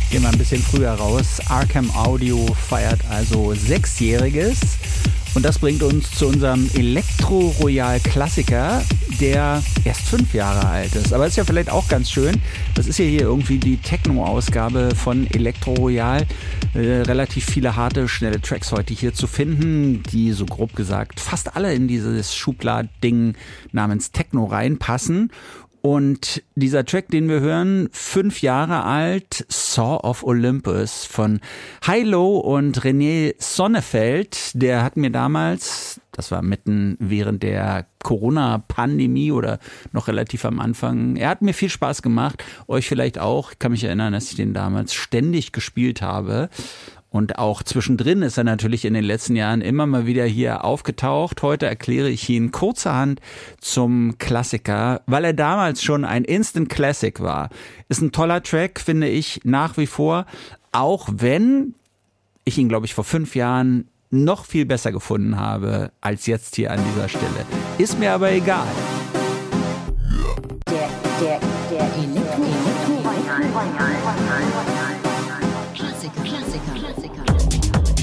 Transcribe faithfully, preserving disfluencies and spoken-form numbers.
Gehen wir ein bisschen früher raus. Arkham Audio feiert also Sechsjähriges. Und das bringt uns zu unserem Elektro-Royal-Klassiker, der erst fünf Jahre alt ist. Aber ist ja vielleicht auch ganz schön. Das ist ja hier irgendwie die Techno-Ausgabe von Elektro-Royal. Äh, relativ viele harte, schnelle Tracks heute hier zu finden, die so grob gesagt fast alle in dieses Schubladding namens Techno reinpassen. Und dieser Track, den wir hören, fünf Jahre alt, Saw of Olympus von Hi-Lo und René Sonnefeld, der hat mir damals, das war mitten während der Corona-Pandemie oder noch relativ am Anfang, er hat mir viel Spaß gemacht, euch vielleicht auch. Ich kann mich erinnern, dass ich den damals ständig gespielt habe. Und auch zwischendrin ist er natürlich in den letzten Jahren immer mal wieder hier aufgetaucht. Heute erkläre ich ihn kurzerhand zum Klassiker, weil er damals schon ein Instant Classic war. Ist ein toller Track, finde ich, nach wie vor. Auch wenn ich ihn, glaube ich, vor fünf Jahren noch viel besser gefunden habe als jetzt hier an dieser Stelle. Ist mir aber egal. Der, der, der Elektro- Klassiker, Klassiker, Klassiker.